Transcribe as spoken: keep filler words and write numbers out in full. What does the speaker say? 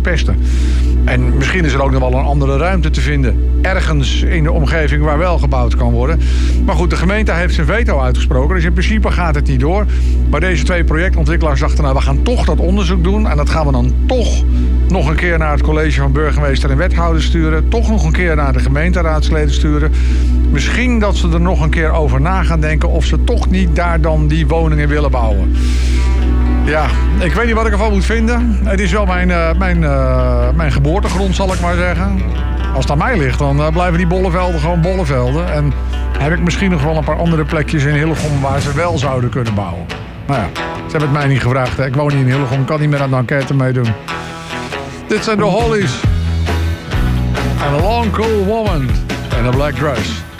verpesten. En misschien is er ook nog wel een andere ruimte te vinden. Ergens in de omgeving waar wel gebouwd kan worden. Maar goed, de gemeente heeft zijn veto uitgesproken. Dus in principe gaat het niet door. Maar deze twee projectontwikkelaars dachten, nou, we gaan toch dat onderzoek doen. En dat gaan we dan toch nog een keer naar het college van burgemeester en wethouder sturen. Toch nog een keer naar de gemeenteraadsleden sturen. Misschien dat ze er nog een keer over na gaan denken of ze toch niet daar dan die woningen willen bouwen. Ja, ik weet niet wat ik ervan moet vinden. Het is wel mijn, uh, mijn, uh, mijn geboortegrond, zal ik maar zeggen. Als het aan mij ligt, dan uh, blijven die bollevelden gewoon bollevelden. En heb ik misschien nog wel een paar andere plekjes in Hillegom waar ze wel zouden kunnen bouwen. Nou ja, ze hebben het mij niet gevraagd. Hè. Ik woon niet in Hillegom, kan niet meer aan de enquête meedoen. Dit zijn de Hollies. And a long cool woman in a black dress.